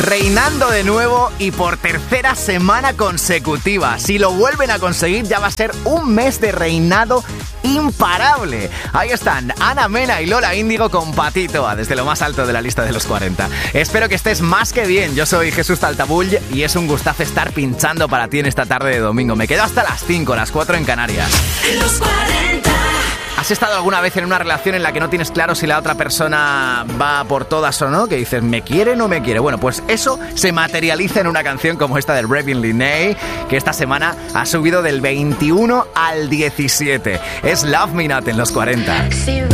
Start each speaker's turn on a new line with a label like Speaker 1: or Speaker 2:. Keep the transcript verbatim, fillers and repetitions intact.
Speaker 1: Reinando de nuevo y por tercera semana consecutiva. Si lo vuelven a conseguir, ya va a ser un mes de reinado imparable. Ahí están Ana Mena y Lola Índigo con Patito, desde lo más alto de la lista de los cuarenta. Espero que estés más que bien. Yo soy Jesús Taltabull y es un gustazo estar pinchando para ti en esta tarde de domingo. Me quedo hasta las cinco, las cuatro en Canarias. Los cuarenta. ¿Has estado alguna vez en una relación en la que no tienes claro si la otra persona va por todas o no? Que dices, ¿me quiere o no me quiere? Bueno, pues eso se materializa en una canción como esta del Ravin Linney, que esta semana ha subido del veintiuno al diecisiete. Es Love Me Not en los cuarenta.